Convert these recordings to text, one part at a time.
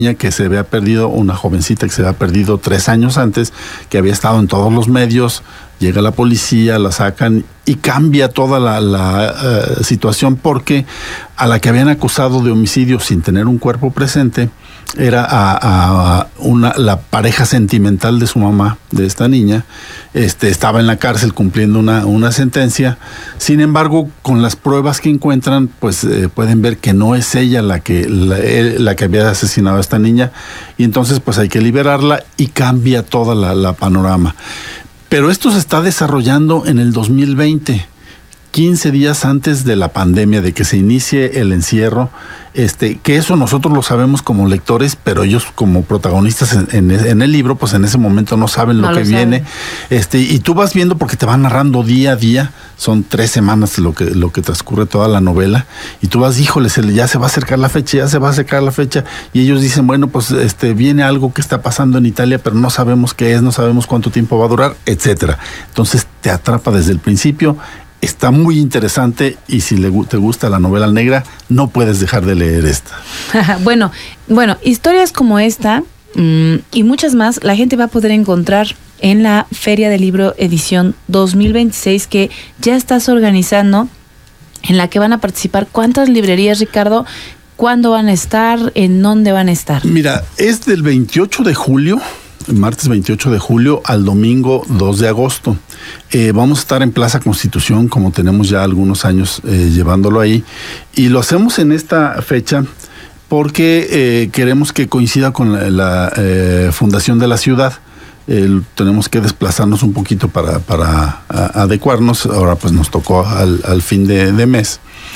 que se había perdido, una jovencita que se había perdido 3 años antes, que había estado en todos los medios. Llega la policía, la sacan y cambia toda la situación, porque a la que habían acusado de homicidio sin tener un cuerpo presente era la pareja sentimental de su mamá, de esta niña. Estaba en la cárcel cumpliendo una sentencia. Sin embargo, con las pruebas que encuentran, pues pueden ver que no es ella la que había asesinado a esta niña, y entonces pues hay que liberarla y cambia toda la panorama. Pero esto se está desarrollando en el 2020, 15 días antes de la pandemia, de que se inicie el encierro, que eso nosotros lo sabemos como lectores, pero ellos como protagonistas en el libro, pues en ese momento no saben lo que viene. Y tú vas viendo, porque te van narrando día a día, son 3 semanas lo que transcurre toda la novela, y tú vas, híjole, ya se va a acercar la fecha, y ellos dicen, bueno, pues viene algo que está pasando en Italia, pero no sabemos qué es, no sabemos cuánto tiempo va a durar, etcétera. Entonces te atrapa desde el principio. Está muy interesante, y si te gusta la novela negra, no puedes dejar de leer esta. Bueno, historias como esta y muchas más la gente va a poder encontrar en la Feria del Libro edición 2026, que ya estás organizando, en la que van a participar. ¿Cuántas librerías, Ricardo? ¿Cuándo van a estar? ¿En dónde van a estar? Mira, es del 28 de julio, martes 28 de julio, al domingo 2 de agosto. Vamos a estar en Plaza Constitución, como tenemos ya algunos años llevándolo ahí, y lo hacemos en esta fecha porque queremos que coincida con la fundación de la ciudad. Tenemos que desplazarnos un poquito para adecuarnos. Ahora pues nos tocó al fin de mes.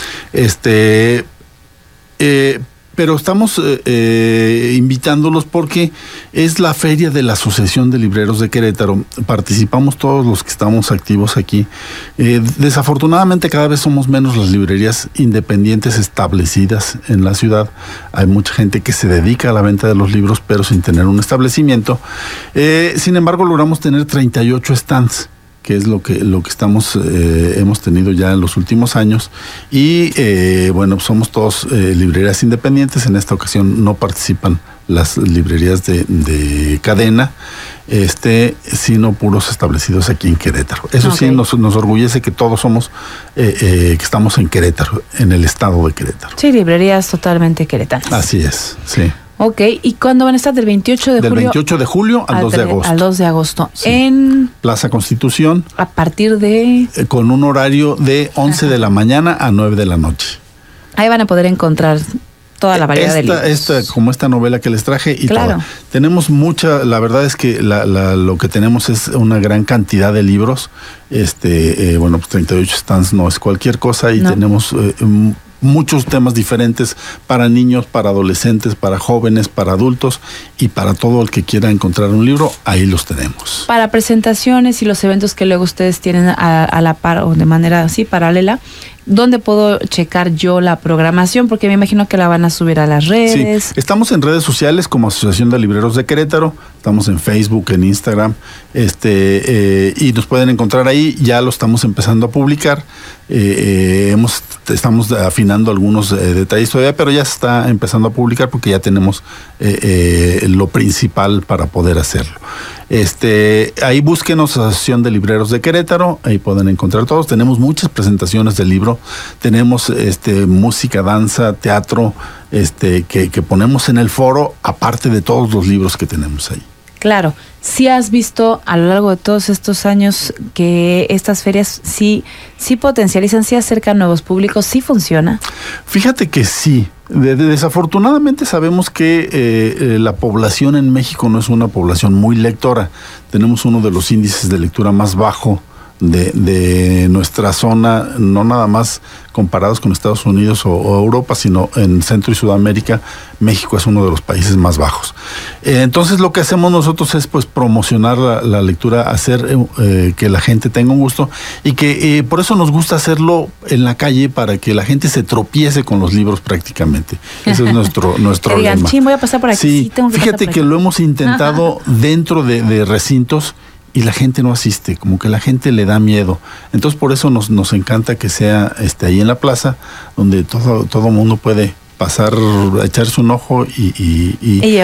Pero estamos invitándolos porque es la feria de la Asociación de Libreros de Querétaro. Participamos todos los que estamos activos aquí. Desafortunadamente cada vez somos menos las librerías independientes establecidas en la ciudad. Hay mucha gente que se dedica a la venta de los libros, pero sin tener un establecimiento. Sin embargo, logramos tener 38 stands, que es lo que hemos tenido ya en los últimos años. Y bueno, somos todos librerías independientes. En esta ocasión no participan las librerías de cadena, sino puros establecidos aquí en Querétaro. Eso okay. Sí, nos orgullece que todos somos, que estamos en Querétaro, en el estado de Querétaro. Sí, librerías totalmente queretanas. Así es, sí. Ok, ¿y cuándo van a estar? Del 28 de julio. Del 28 de julio al 2 de agosto. Al 2 de agosto. Sí. En Plaza Constitución. A partir de... Con un horario de 11 de la mañana a 9 de la noche. Ahí van a poder encontrar toda la variedad de libros. Como esta novela que les traje. Y claro. Tenemos mucha, la verdad es que lo que tenemos es una gran cantidad de libros. Bueno, pues 38 stands no es cualquier cosa, y tenemos muchos temas diferentes para niños, para adolescentes, para jóvenes, para adultos, y para todo el que quiera encontrar un libro, ahí los tenemos. Para presentaciones y los eventos que luego ustedes tienen a la par o de manera así paralela, ¿dónde puedo checar yo la programación? Porque me imagino que la van a subir a las redes. Sí, estamos en redes sociales como Asociación de Libreros de Querétaro, estamos en Facebook, en Instagram, y nos pueden encontrar ahí. Ya lo estamos empezando a publicar. Estamos afinando algunos detalles todavía, pero ya se está empezando a publicar porque ya tenemos lo principal para poder hacerlo. Ahí búsquenos Asociación de Libreros de Querétaro, ahí pueden encontrar todos. Tenemos muchas presentaciones del libro, tenemos música, danza, teatro, que ponemos en el foro, aparte de todos los libros que tenemos ahí. Claro, ¿sí has visto a lo largo de todos estos años que estas ferias sí potencializan, sí acercan nuevos públicos, sí funciona? Fíjate que sí. Desafortunadamente sabemos que la población en México no es una población muy lectora. Tenemos uno de los índices de lectura más bajo de nuestra zona, no nada más comparados con Estados Unidos o Europa, sino en Centro y Sudamérica. México es uno de los países más bajos. Entonces lo que hacemos nosotros es pues promocionar la lectura, hacer que la gente tenga un gusto, y que por eso nos gusta hacerlo en la calle, para que la gente se tropiece con los libros prácticamente. Ese es nuestro lema. Voy a pasar por aquí. Sí, fíjate que lo hemos intentado dentro de recintos, y la gente no asiste, como que la gente le da miedo. Entonces por eso nos encanta que sea ahí en la plaza, donde todo mundo puede pasar, echarse un ojo y